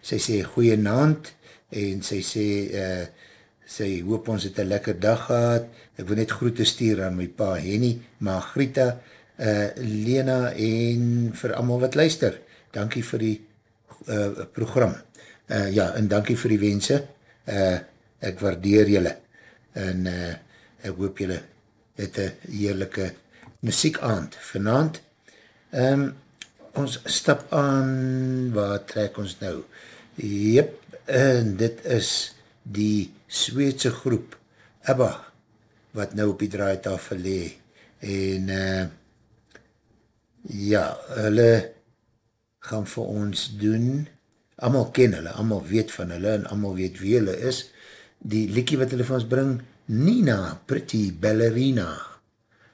sy sê goeie naand, en sy sê, sy hoop ons het 'n lekker dag gehad, ek wil net groete stuur aan my pa Henny, Margrieta, Lena, en vir almal wat luister, dankie vir die program, ja, en dankie vir die wense, ek waardeer julle, en ek hoop julle het 'n heerlijke muziekaand vanaand. Ons stap aan, waar trek ons nou? Jep, en dit is die Sweedse groep ABBA, wat nou op die draaitafel lee, en ja, hulle gaan vir ons doen, almal ken hulle, almal weet van hulle, en almal weet wie hulle is, die liedjie wat hulle vir ons bring, Nina, Pretty Ballerina.